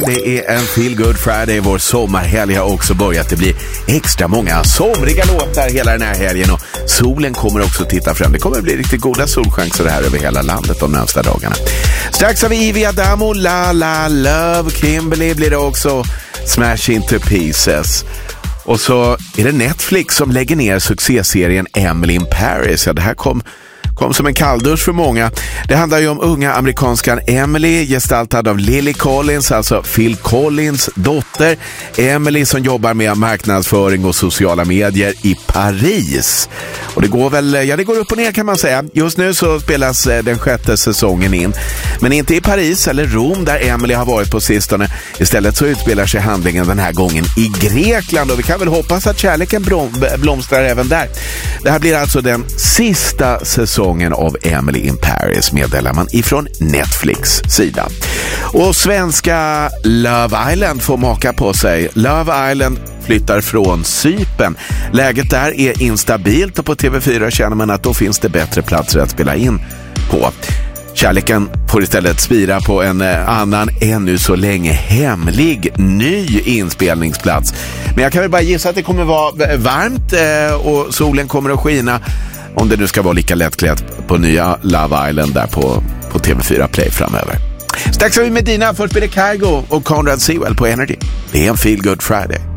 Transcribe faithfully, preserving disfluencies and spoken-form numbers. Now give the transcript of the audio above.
Det är en Feel Good Friday. Vår sommarhelg har också börjat. Det blir extra många somriga låtar hela den här helgen. Och solen kommer också titta fram. Det kommer att bli riktigt goda solchanser här över hela landet de närmsta dagarna. Strax har vi Ivy Adamo, La La Love. Kimberly blir det också. Smash Into Pieces. Och så är det Netflix som lägger ner succéserien Emily in Paris. Ja, det här kom... kom som en kalldusch för många. Det handlar ju om unga amerikanskan Emily, gestaltad av Lily Collins, alltså Phil Collins dotter. Emily som jobbar med marknadsföring och sociala medier i Paris. Och det går väl, ja det går upp och ner kan man säga. Just nu så spelas den sjätte säsongen in. Men inte i Paris eller Rom där Emily har varit på sistone. Istället så utspelar sig handlingen den här gången i Grekland. Och vi kan väl hoppas att kärleken blomstrar även där. Det här blir alltså den sista säsongen av Emily in Paris, meddelar man ifrån Netflix sida. Och svenska Love Island får maka på sig. Love Island flyttar från Cypern. Läget där är instabilt och på T V fyra känner man att då finns det bättre platser att spela in på. Kärleken får istället spira på en annan, ännu så länge hemlig, ny inspelningsplats. Men jag kan väl bara gissa att det kommer vara varmt och solen kommer att skina, om det nu ska vara lika lättklätt på nya Love Island där på, på T V fyra Play framöver. Strax har vi med Dina, först blir det Cargo och Conrad Sewell på Energy. Det är en Feel Good Friday.